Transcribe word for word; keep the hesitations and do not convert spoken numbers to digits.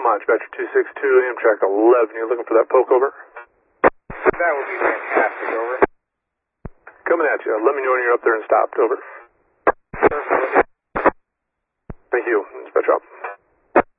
much. Dispatcher two six two, Amtrak eleven. You're looking for that poke, over? That would be fantastic, over. Coming at you. Let me know when you're up there and stopped, over. Sure. Thank you. Dispatcher out.